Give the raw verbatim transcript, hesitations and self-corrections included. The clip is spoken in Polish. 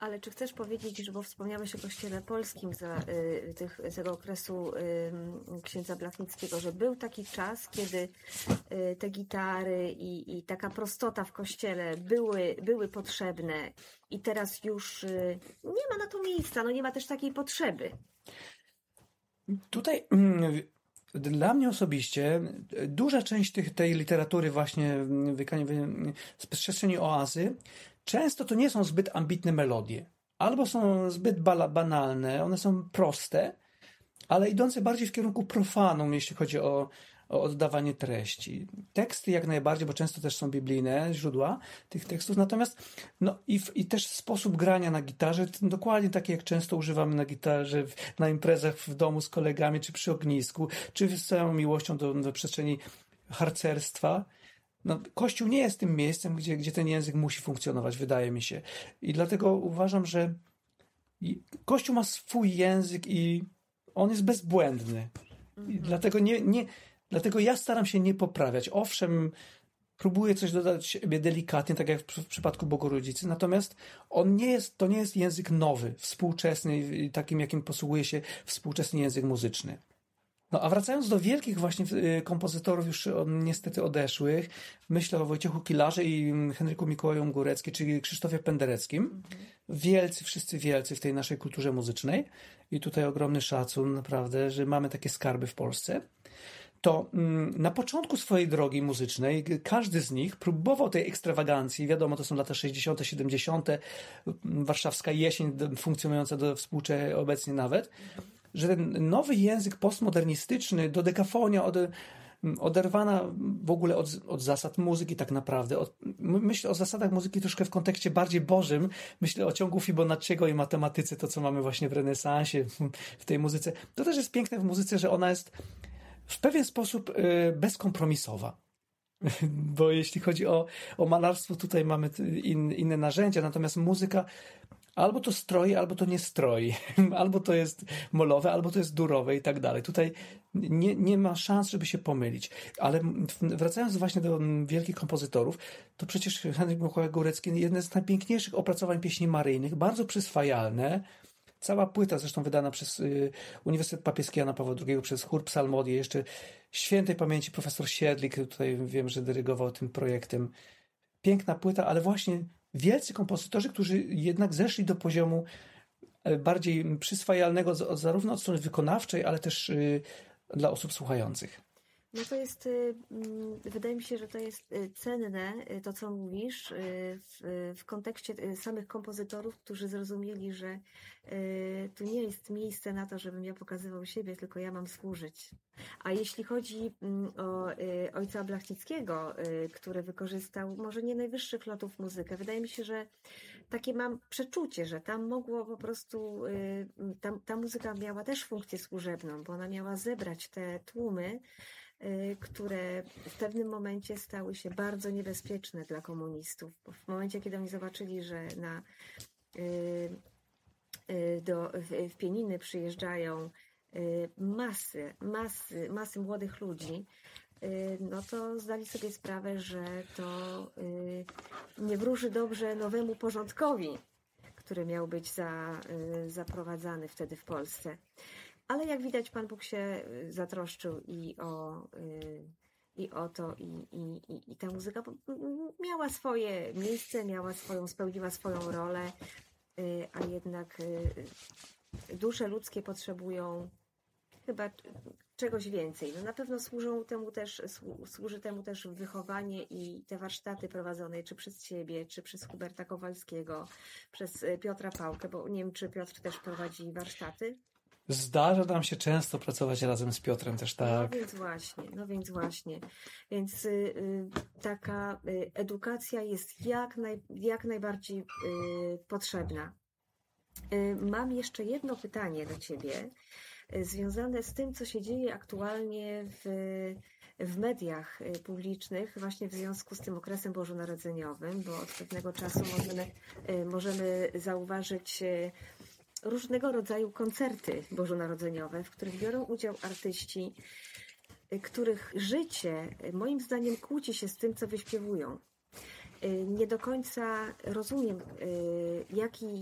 Ale czy chcesz powiedzieć, że bo wspomniałeś o Kościele Polskim za, y, tych, z tego okresu y, księdza Blachnickiego, że był taki czas, kiedy y, te gitary i, i taka prostota w Kościele były, były potrzebne i teraz już y, nie ma na to miejsca, no nie ma też takiej potrzeby. Tutaj mm, dla mnie osobiście duża część tych, tej literatury właśnie wy- wy- z przestrzeni oazy, często to nie są zbyt ambitne melodie. Albo są zbyt bala- banalne, one są proste, ale idące bardziej w kierunku profanum, jeśli chodzi o, o oddawanie treści. Teksty jak najbardziej, bo często też są biblijne źródła tych tekstów, natomiast no i, w, i też sposób grania na gitarze, t- dokładnie taki jak często używamy na gitarze, w, na imprezach w domu z kolegami, czy przy ognisku, czy z całą miłością do, do przestrzeni harcerstwa. No, Kościół nie jest tym miejscem, gdzie, gdzie ten język musi funkcjonować, wydaje mi się. I dlatego uważam, że i- Kościół ma swój język i on jest bezbłędny. I dlatego, nie, nie, dlatego ja staram się nie poprawiać. Owszem, próbuję coś dodać siebie delikatnie, tak jak w, przy- w przypadku Bogorodzicy, natomiast on nie jest, to nie jest język nowy, współczesny, i takim, jakim posługuje się współczesny język muzyczny. No a wracając do wielkich właśnie y, kompozytorów już o, niestety odeszłych, myślę o Wojciechu Kilarze i mm, Henryku Mikołaju Góreckim, czyli Krzysztofie Pendereckim. Wielcy, wszyscy wielcy w tej naszej kulturze muzycznej. I tutaj ogromny szacun naprawdę, że mamy takie skarby w Polsce. To mm, na początku swojej drogi muzycznej g- każdy z nich próbował tej ekstrawagancji. Wiadomo, to są lata sześćdziesiąte, siedemdziesiąte, mm, warszawska jesień do, funkcjonująca do współcze obecnie nawet, że ten nowy język postmodernistyczny, dodekafonia, od, oderwana w ogóle od, od zasad muzyki tak naprawdę. Od, my- myślę o zasadach muzyki troszkę w kontekście bardziej bożym. Myślę o ciągu Fibonacciego i matematyce, to co mamy właśnie w renesansie, w tej muzyce. To też jest piękne w muzyce, że ona jest w pewien sposób y, bezkompromisowa. Bo jeśli chodzi o, o malarstwo, tutaj mamy t- in, inne narzędzia, natomiast muzyka albo to stroi, albo to nie stroi. Albo to jest molowe, albo to jest durowe i tak dalej. Tutaj nie, nie ma szans, żeby się pomylić. Ale w- wracając właśnie do mm, wielkich kompozytorów, to przecież Henryk Mikołaj Górecki, jedne z najpiękniejszych opracowań pieśni maryjnych, bardzo przyswajalne. Cała płyta zresztą wydana przez y, Uniwersytet Papieski Jana Pawła drugiego, przez chór Psalmodii, jeszcze świętej pamięci profesor Siedlik, tutaj wiem, że dyrygował tym projektem. Piękna płyta, ale właśnie wielcy kompozytorzy, którzy jednak zeszli do poziomu e, bardziej przyswajalnego z- zarówno od strony wykonawczej, ale też y, dla osób słuchających. No to jest, y, mm, wydaje mi się, że to jest y, cenne, y, to co mówisz, y, w, y, w kontekście y, samych kompozytorów, którzy zrozumieli, że y, tu nie jest miejsce na to, żebym ja pokazywał siebie, tylko ja mam służyć. A jeśli chodzi mm, o y, ojca Blachnickiego, y, który wykorzystał może nie najwyższych lotów muzykę, wydaje mi się, że takie mam przeczucie, że tam mogło po prostu, y, tam, ta muzyka miała też funkcję służebną, bo ona miała zebrać te tłumy, y, które w pewnym momencie stały się bardzo niebezpieczne dla komunistów. Bo w momencie, kiedy oni zobaczyli, że na, y, y, do, w, w Pieniny przyjeżdżają y, masy, masy, masy młodych ludzi, y, no to zdali sobie sprawę, że to y, nie wróży dobrze nowemu porządkowi, który miał być za, y, zaprowadzany wtedy w Polsce. Ale jak widać, Pan Bóg się y, zatroszczył i o, y, i o to, i, i, i, i ta muzyka po- m- miała swoje miejsce, miała swoją, spełniła swoją rolę, y, a jednak y, dusze ludzkie potrzebują chyba czegoś więcej. No na pewno służą temu też, słu- służy temu też wychowanie i te warsztaty prowadzone czy przez Ciebie, czy przez Huberta Kowalskiego, przez y, Piotra Pałkę, bo nie wiem, czy Piotr też prowadzi warsztaty. Zdarza nam się często pracować razem z Piotrem też, No tak. więc właśnie, no więc właśnie. Więc y, y, taka y, edukacja jest jak, naj, jak najbardziej y, potrzebna. Y, mam jeszcze jedno pytanie do Ciebie, y, związane z tym, co się dzieje aktualnie w, w mediach y, publicznych, właśnie w związku z tym okresem bożonarodzeniowym, bo od pewnego czasu możemy, y, możemy zauważyć y, różnego rodzaju koncerty bożonarodzeniowe, w których biorą udział artyści, y, których życie y, moim zdaniem kłóci się z tym, co wyśpiewują. Y, Nie do końca rozumiem, y, jaki